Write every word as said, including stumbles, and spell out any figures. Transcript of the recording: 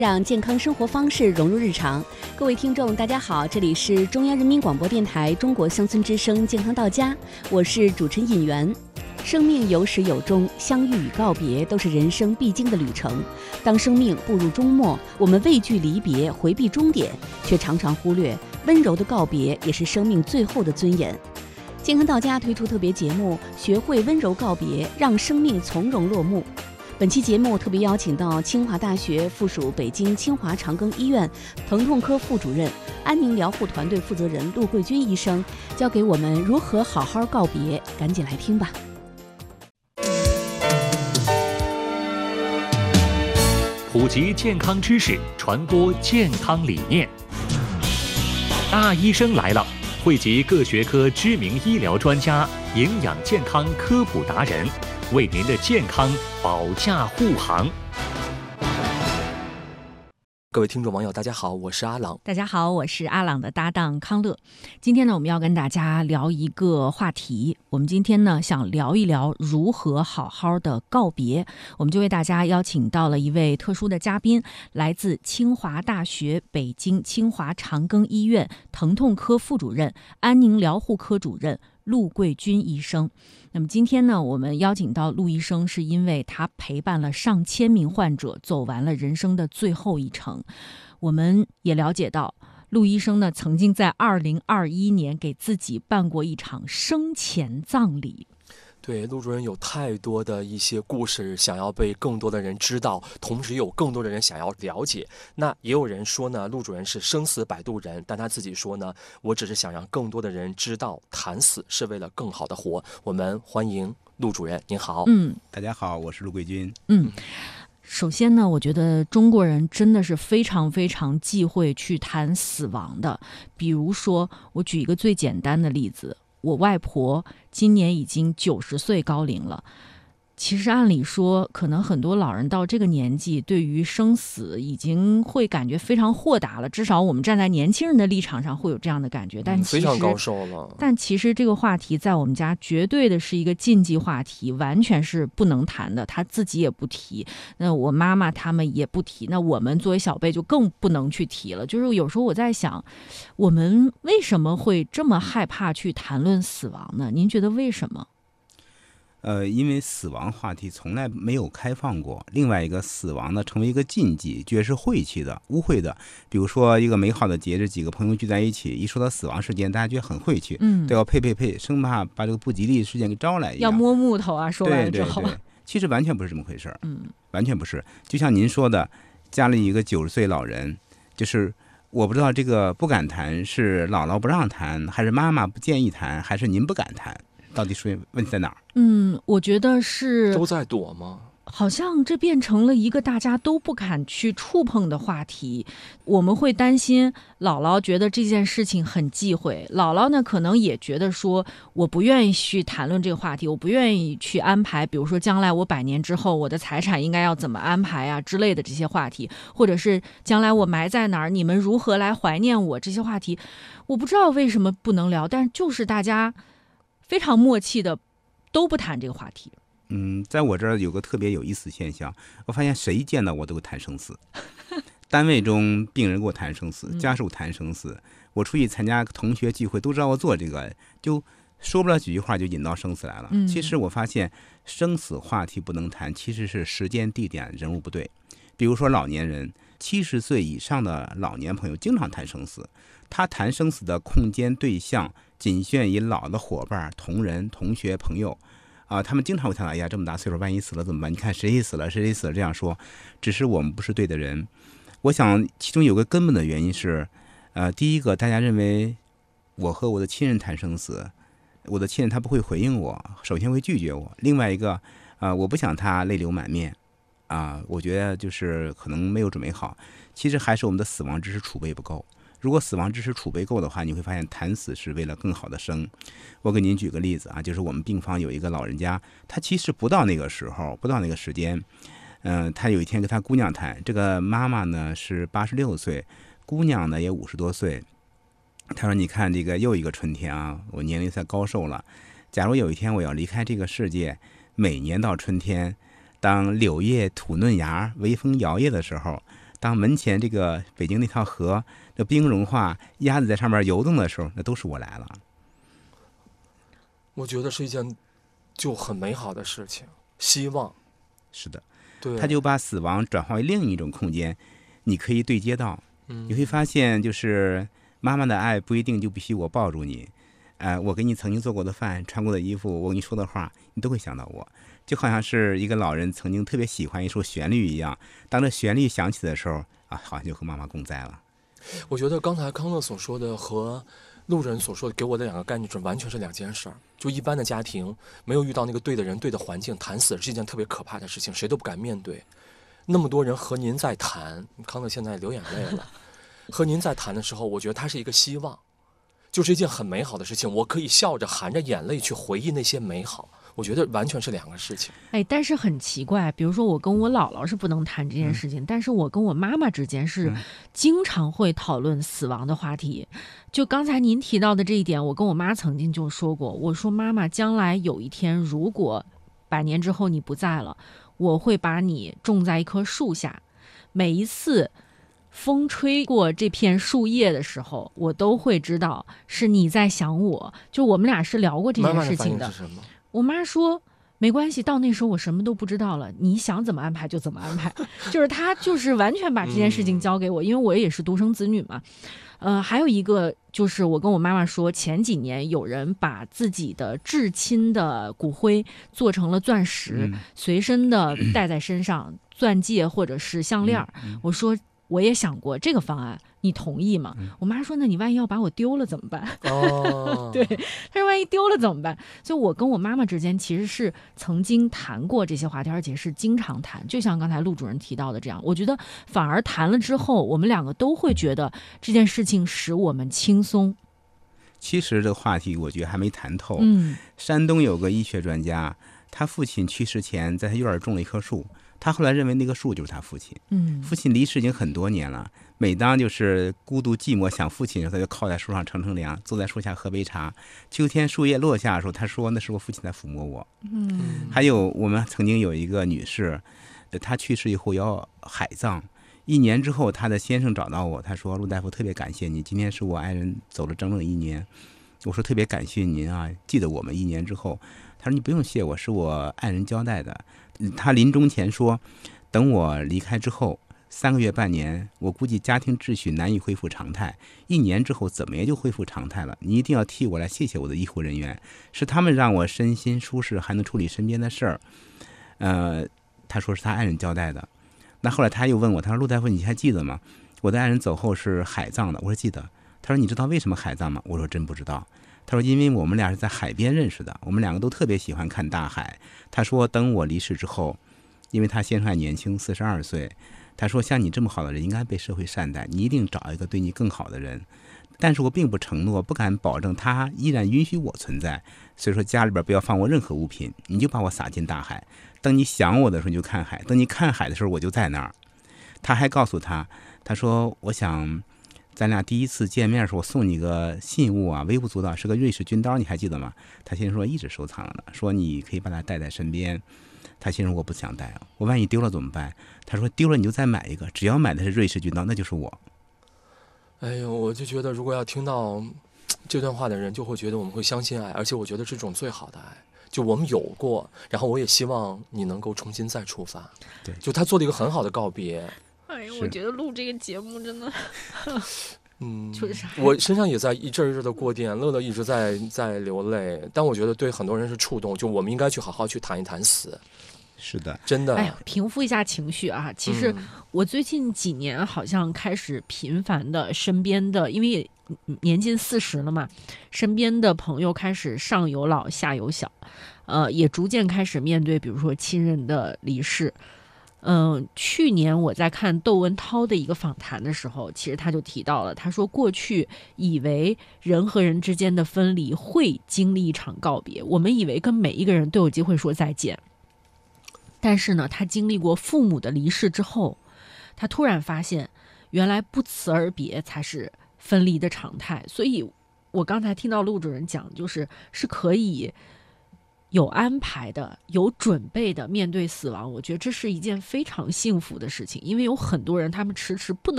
让健康生活方式融入日常。各位听众大家好，这里是中央人民广播电台中国乡村之声健康到家，我是主持人尹媛。生命有始有终，相遇与告别都是人生必经的旅程。当生命步入终末，我们畏惧离别，回避终点，却常常忽略温柔的告别也是生命最后的尊严。健康到家推出特别节目，学会温柔告别，让生命从容落幕。本期节目特别邀请到清华大学附属北京清华长庚医院疼痛科副主任、安宁疗护团队负责人陆桂军医生，教给我们如何好好告别。赶紧来听吧。 普及健康知识，传播健康理念。大医生来了，汇集各学科知名医疗专家、营养健康科普达人，为您的健康保驾护航。 各位听众网友大家好，我是阿朗。 大家好，我是阿朗的搭档康乐。今天呢，我们要跟大家聊一个话题。我们今天呢，想聊一聊如何好好的告别。我们就为大家邀请到了一位特殊的嘉宾，来自清华大学北京清华长庚医院疼痛科副主任、安宁疗护科主任陆桂军医生。那么今天呢，我们邀请到陆医生，是因为他陪伴了上千名患者走完了人生的最后一程。我们也了解到，陆医生呢曾经在二零二一年给自己办过一场生前葬礼。 对，陆主任有太多的一些故事想要被更多的人知道，同时有更多的人想要了解。那也有人说呢，陆主任是生死摆渡人，但他自己说呢，我只是想让更多的人知道，谈死是为了更好的活。我们欢迎陆主任，您好。 嗯，大家好，我是陆桂军。 嗯。首先呢，我觉得中国人真的是非常非常忌讳去谈死亡的。比如说，我举一个最简单的例子，我外婆今年已经九十岁高龄了。其实按理说，可能很多老人到这个年纪，对于生死已经会感觉非常豁达了。至少我们站在年轻人的立场上会有这样的感觉。但其实、 嗯、非常高寿了。 但其实这个话题在我们家绝对的是一个禁忌话题，完全是不能谈的。他自己也不提，那我妈妈他们也不提，那我们作为小辈就更不能去提了。就是有时候我在想，我们为什么会这么害怕去谈论死亡呢？您觉得为什么？ 呃，因为死亡话题从来没有开放过。另外一个，死亡呢成为一个禁忌，觉得是晦气的、污秽的。比如说一个美好的节日，几个朋友聚在一起，一说到死亡事件，大家觉得很晦气，嗯，都要呸呸呸，生怕把这个不吉利事件给招来一样。 要摸木头啊，说完了之后， 对对对，其实完全不是这么回事，嗯，完全不是。就像您说的，家里一个九十岁老人，就是我不知道这个不敢谈是姥姥不让谈，还是妈妈不建议谈，还是您不敢谈？到底是问题在哪儿？ 嗯，我觉得是都在躲吗？ 好像这变成了一个大家都不敢去触碰的话题。我们会担心姥姥觉得这件事情很忌讳，姥姥呢可能也觉得说，我不愿意去谈论这个话题，我不愿意去安排，比如说将来我百年之后我的财产应该要怎么安排啊之类的这些话题，或者是将来我埋在哪儿，你们如何来怀念我，这些话题我不知道为什么不能聊，但就是大家非常默契的都不谈这个话题。 嗯，在我这儿有个特别有意思的现象，我发现谁见到我都会谈生死。单位中病人给我谈生死，家属谈生死，我出去参加同学聚会都知道我做这个，就说不了几句话就引到生死来了。嗯、其实我发现生死话题不能谈，其实是时间、地点、人物不对。比如说老年人，七十岁以上的老年朋友经常谈生死，他谈生死的空间对象仅限于老的伙伴、同仁、同学、朋友。啊，他们经常会谈到，哎呀，这么大岁数，万一死了怎么办？你看谁死了，谁谁死了，这样说，只是我们不是对的人。我想其中有个根本的原因是，呃，第一个，大家认为我和我的亲人谈生死，我的亲人他不会回应我，首先会拒绝我。另外一个，啊、呃，我不想他泪流满面，啊、呃，我觉得就是可能没有准备好。其实还是我们的死亡知识储备不够。如果死亡知识储备够的话，你会发现谈死是为了更好的生。我给您举个例子啊，就是我们病房有一个老人家，他其实不到那个时候，不到那个时间，嗯、呃，他有一天跟他姑娘谈，这个妈妈呢是八十六岁，姑娘呢也五十多岁。他说：“你看这个又一个春天啊，我年龄才高寿了。假如有一天我要离开这个世界，每年到春天，当柳叶吐嫩芽，微风摇曳的时候。” 当门前这个北京那条河这冰融化，鸭子在上面游动的时候，那都是我来了。 我觉得是一件就很美好的事情，希望。 是的， 对， 他就把死亡转化为另一种空间，你可以对接到。嗯，你会发现，就是妈妈的爱不一定就必须我抱住你，呃，我给你曾经做过的饭、穿过的衣服，我跟你说的话，你都会想到我。就好像是一个老人曾经特别喜欢一首旋律一样，当这旋律响起的时候啊，好像就和妈妈共在了。 我觉得刚才康乐所说的和路人所说的给我的两个概念是完全是两件事儿。就一般的家庭没有遇到那个对的人、对的环境，谈死是一件特别可怕的事情，谁都不敢面对。那么多人和您在谈，康乐现在流眼泪了。和您在谈的时候，我觉得它是一个希望，就是一件很美好的事情。我可以笑着含着眼泪去回忆那些美好。我觉得完全是两个事情。 哎，但是很奇怪，比如说我跟我姥姥是不能谈这件事情，嗯、但是我跟我妈妈之间是经常会讨论死亡的话题。嗯、就刚才您提到的这一点，我跟我妈曾经就说过，我说妈妈，将来有一天如果百年之后你不在了，我会把你种在一棵树下，每一次风吹过这片树叶的时候，我都会知道是你在想我。就我们俩是聊过这件事情的。 妈妈的反应是什么？ 我妈说没关系，到那时候我什么都不知道了，你想怎么安排就怎么安排。就是她就是完全把这件事情交给我，因为我也是独生子女嘛。呃，还有一个就是我跟我妈妈说，前几年有人把自己的至亲的骨灰做成了钻石，嗯、随身的带在身上，钻戒或者是项链。嗯嗯、我说我也想过这个方案，你同意吗？嗯、我妈说那你万一要把我丢了怎么办？哦，对，她说万一丢了怎么办？所以我跟我妈妈之间其实是曾经谈过这些话题，而且是经常谈，就像刚才陆主任提到的这样，我觉得反而谈了之后，我们两个都会觉得这件事情使我们轻松。 其实这个话题我觉得还没谈透。 嗯， 山东有个医学专家，他父亲去世前在他院儿种了一棵树。他后来认为那个树就是他父亲，嗯，父亲离世已经很多年了。每当就是孤独寂寞想父亲的时候，他就靠在树上乘乘凉，坐在树下喝杯茶。秋天树叶落下的时候，他说那是我父亲在抚摸我。嗯，还有我们曾经有一个女士，她去世以后要海葬，一年之后，她的先生找到我，他说陆大夫特别感谢你，今天是我爱人走了整整一年。我说特别感谢您啊，记得我们一年之后。他说你不用谢我，是我爱人交代的。他临终前说，等我离开之后三个月半年，我估计家庭秩序难以恢复常态，一年之后怎么也就恢复常态了。你一定要替我来谢谢我的医护人员，是他们让我身心舒适，还能处理身边的事儿。呃，他说是他爱人交代的。那后来他又问我，他说陆大夫你还记得吗？我的爱人走后是海葬的。我说记得。他说你知道为什么海葬吗？我说真不知道。他说因为我们俩是在海边认识的，我们两个都特别喜欢看大海。他说等我离世之后，因为他先生还年轻，四十二岁，他说像你这么好的人应该被社会善待，你一定找一个对你更好的人。但是我并不承诺，不敢保证他依然允许我存在，所以说家里边不要放我任何物品，你就把我撒进大海，等你想我的时候你就看海，等你看海的时候我就在那儿。他还告诉他，他说我想咱俩第一次见面的时候，我送你个信物啊，微不足道，是个瑞士军刀，你还记得吗？他先生说一直收藏了呢，说你可以把它带在身边。他先生我不想带，我万一丢了怎么办？他说丢了你就再买一个，只要买的是瑞士军刀，那就是我。 哎呦，我就觉得如果要听到这段话的人，就会觉得我们会相信爱，而且我觉得是一种最好的爱。就我们有过，然后我也希望你能够重新再出发。 对， 就他做了一个很好的告别。 哎呀，我觉得录这个节目真的， 嗯， 就是我身上也在一阵一阵的过电，乐乐一直在在流泪，但我觉得对很多人是触动，就我们应该去好好去谈一谈死。 是的， 真的。 哎呀，平复一下情绪啊！其实我最近几年好像开始频繁的身边的，因为也年近四十了嘛，身边的朋友开始上有老下有小，呃，也逐渐开始面对，比如说亲人的离世。嗯、呃，去年我在看窦文涛的一个访谈的时候，其实他就提到了，他说过去以为人和人之间的分离会经历一场告别，我们以为跟每一个人都有机会说再见。但是呢，他经历过父母的离世之后，他突然发现，原来不辞而别才是分离的常态。所以，我刚才听到陆主任讲，就是是可以有安排的、有准备的面对死亡，我觉得这是一件非常幸福的事情，因为有很多人他们迟迟不能